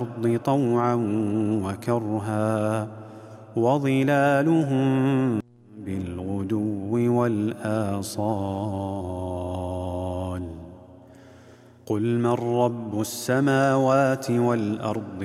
الأرض طوعا وكرها وظلالهم بالغدو والآصال قل من رب السماوات والأرض